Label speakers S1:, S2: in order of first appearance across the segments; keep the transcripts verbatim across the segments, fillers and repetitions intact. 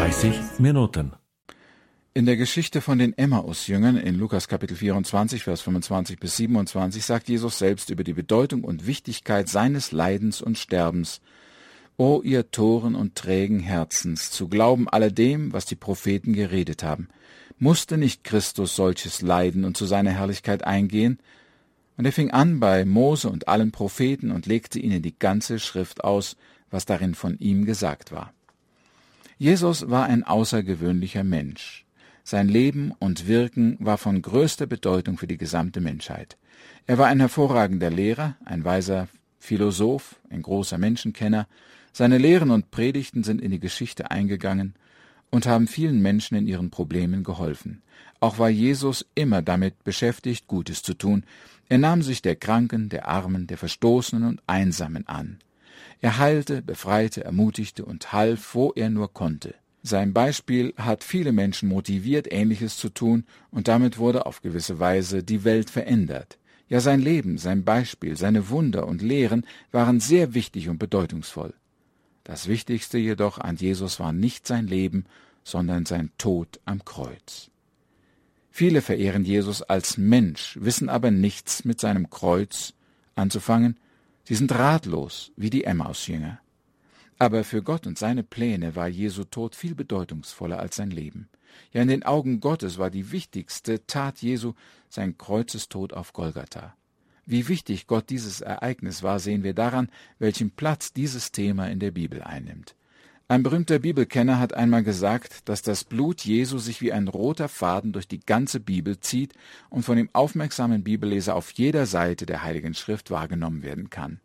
S1: dreißig Minuten.
S2: In der Geschichte von den Emmaus-Jüngern in Lukas Kapitel vierundzwanzig, Vers fünfundzwanzig bis siebenundzwanzig sagt Jesus selbst über die Bedeutung und Wichtigkeit seines Leidens und Sterbens: O ihr Toren und trägen Herzens, zu glauben alledem, was die Propheten geredet haben. Musste nicht Christus solches leiden und zu seiner Herrlichkeit eingehen? Und er fing an bei Mose und allen Propheten und legte ihnen die ganze Schrift aus, was darin von ihm gesagt war. Jesus war ein außergewöhnlicher Mensch. Sein Leben und Wirken war von größter Bedeutung für die gesamte Menschheit. Er war ein hervorragender Lehrer, ein weiser Philosoph, ein großer Menschenkenner. Seine Lehren und Predigten sind in die Geschichte eingegangen und haben vielen Menschen in ihren Problemen geholfen. Auch war Jesus immer damit beschäftigt, Gutes zu tun. Er nahm sich der Kranken, der Armen, der Verstoßenen und Einsamen an. Er heilte, befreite, ermutigte und half, wo er nur konnte. Sein Beispiel hat viele Menschen motiviert, Ähnliches zu tun, und damit wurde auf gewisse Weise die Welt verändert. Ja, sein Leben, sein Beispiel, seine Wunder und Lehren waren sehr wichtig und bedeutungsvoll. Das Wichtigste jedoch an Jesus war nicht sein Leben, sondern sein Tod am Kreuz. Viele verehren Jesus als Mensch, wissen aber nichts mit seinem Kreuz anzufangen. Sie sind ratlos, wie die Emmaus-Jünger. Aber für Gott und seine Pläne war Jesu Tod viel bedeutungsvoller als sein Leben. Ja, in den Augen Gottes war die wichtigste Tat Jesu sein Kreuzestod auf Golgatha. Wie wichtig Gott dieses Ereignis war, sehen wir daran, welchen Platz dieses Thema in der Bibel einnimmt. Ein berühmter Bibelkenner hat einmal gesagt, dass das Blut Jesu sich wie ein roter Faden durch die ganze Bibel zieht und von dem aufmerksamen Bibelleser auf jeder Seite der Heiligen Schrift wahrgenommen werden kann.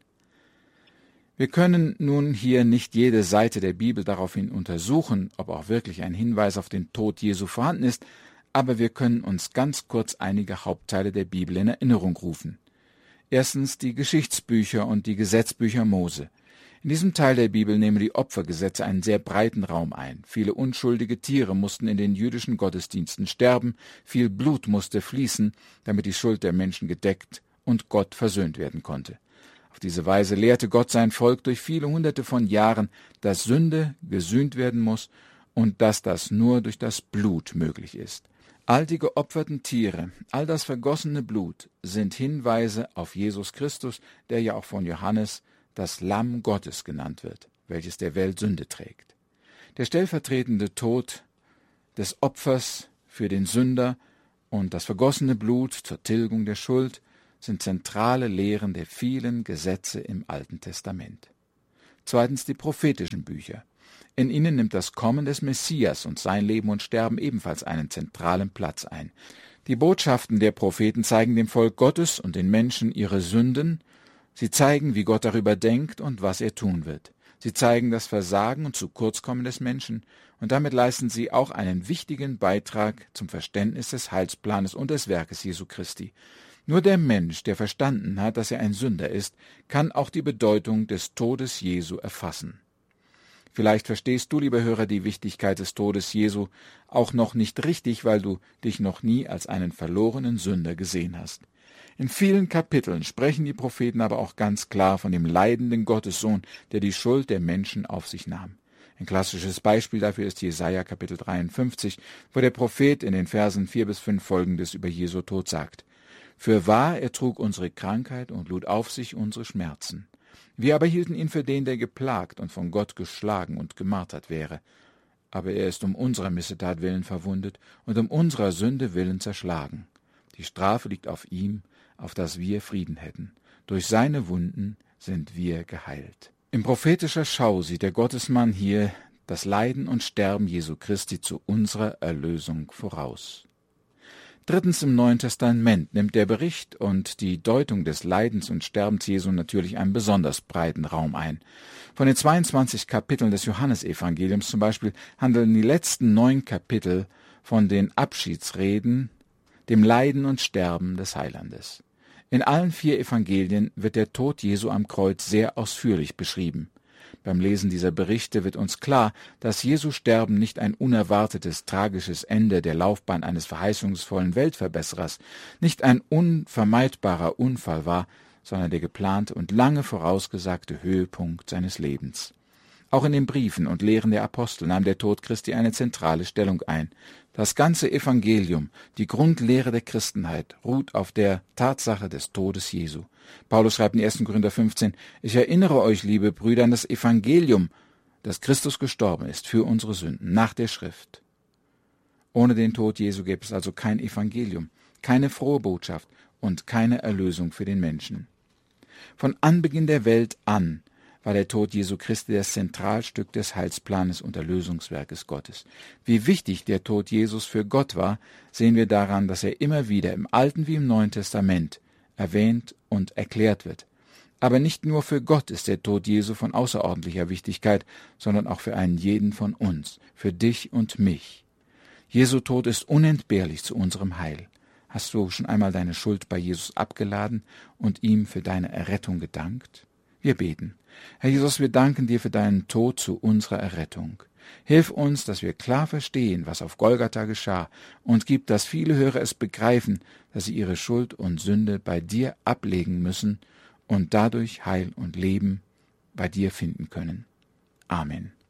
S2: Wir können nun hier nicht jede Seite der Bibel daraufhin untersuchen, ob auch wirklich ein Hinweis auf den Tod Jesu vorhanden ist, aber wir können uns ganz kurz einige Hauptteile der Bibel in Erinnerung rufen. Erstens die Geschichtsbücher und die Gesetzbücher Mose. In diesem Teil der Bibel nehmen die Opfergesetze einen sehr breiten Raum ein. Viele unschuldige Tiere mussten in den jüdischen Gottesdiensten sterben, viel Blut musste fließen, damit die Schuld der Menschen gedeckt und Gott versöhnt werden konnte. Auf diese Weise lehrte Gott sein Volk durch viele hunderte von Jahren, dass Sünde gesühnt werden muss und dass das nur durch das Blut möglich ist. All die geopferten Tiere, all das vergossene Blut sind Hinweise auf Jesus Christus, der ja auch von Johannes das Lamm Gottes genannt wird, welches der Welt Sünde trägt. Der stellvertretende Tod des Opfers für den Sünder und das vergossene Blut zur Tilgung der Schuld sind zentrale Lehren der vielen Gesetze im Alten Testament. Zweitens die prophetischen Bücher. In ihnen nimmt das Kommen des Messias und sein Leben und Sterben ebenfalls einen zentralen Platz ein. Die Botschaften der Propheten zeigen dem Volk Gottes und den Menschen ihre Sünden. Sie zeigen, wie Gott darüber denkt und was er tun wird. Sie zeigen das Versagen und Zukurzkommen des Menschen, und damit leisten sie auch einen wichtigen Beitrag zum Verständnis des Heilsplanes und des Werkes Jesu Christi. Nur der Mensch, der verstanden hat, dass er ein Sünder ist, kann auch die Bedeutung des Todes Jesu erfassen. Vielleicht verstehst du, lieber Hörer, die Wichtigkeit des Todes Jesu auch noch nicht richtig, weil du dich noch nie als einen verlorenen Sünder gesehen hast. In vielen Kapiteln sprechen die Propheten aber auch ganz klar von dem leidenden Gottessohn, der die Schuld der Menschen auf sich nahm. Ein klassisches Beispiel dafür ist Jesaja Kapitel dreiundfünfzig, wo der Prophet in den Versen vier bis fünf Folgendes über Jesu Tod sagt: Fürwahr, er trug unsere Krankheit und lud auf sich unsere Schmerzen. Wir aber hielten ihn für den, der geplagt und von Gott geschlagen und gemartert wäre. Aber er ist um unserer Missetat willen verwundet und um unserer Sünde willen zerschlagen. Die Strafe liegt auf ihm, auf dass wir Frieden hätten. Durch seine Wunden sind wir geheilt. In prophetischer Schau sieht der Gottesmann hier das Leiden und Sterben Jesu Christi zu unserer Erlösung voraus. Drittens, im Neuen Testament nimmt der Bericht und die Deutung des Leidens und Sterbens Jesu natürlich einen besonders breiten Raum ein. Von den zweiundzwanzig Kapiteln des Johannesevangeliums zum Beispiel handeln die letzten neun Kapitel von den Abschiedsreden, dem Leiden und Sterben des Heilandes. In allen vier Evangelien wird der Tod Jesu am Kreuz sehr ausführlich beschrieben. Beim Lesen dieser Berichte wird uns klar, dass Jesu Sterben nicht ein unerwartetes, tragisches Ende der Laufbahn eines verheißungsvollen Weltverbesserers, nicht ein unvermeidbarer Unfall war, sondern der geplante und lange vorausgesagte Höhepunkt seines Lebens. Auch in den Briefen und Lehren der Apostel nahm der Tod Christi eine zentrale Stellung ein. Das ganze Evangelium, die Grundlehre der Christenheit, ruht auf der Tatsache des Todes Jesu. Paulus schreibt in ersten Korinther fünfzehn, ich erinnere euch, liebe Brüder, an das Evangelium, dass Christus gestorben ist für unsere Sünden, nach der Schrift. Ohne den Tod Jesu gäbe es also kein Evangelium, keine frohe Botschaft und keine Erlösung für den Menschen. Von Anbeginn der Welt an war der Tod Jesu Christi das Zentralstück des Heilsplanes und Erlösungswerkes Gottes. Wie wichtig der Tod Jesus für Gott war, sehen wir daran, dass er immer wieder im Alten wie im Neuen Testament erwähnt und erklärt wird. Aber nicht nur für Gott ist der Tod Jesu von außerordentlicher Wichtigkeit, sondern auch für einen jeden von uns, für dich und mich. Jesu Tod ist unentbehrlich zu unserem Heil. Hast du schon einmal deine Schuld bei Jesus abgeladen und ihm für deine Errettung gedankt? Wir beten. Herr Jesus, wir danken dir für deinen Tod zu unserer Errettung. Hilf uns, dass wir klar verstehen, was auf Golgatha geschah, und gib, dass viele Hörer es begreifen, dass sie ihre Schuld und Sünde bei dir ablegen müssen und dadurch Heil und Leben bei dir finden können. Amen.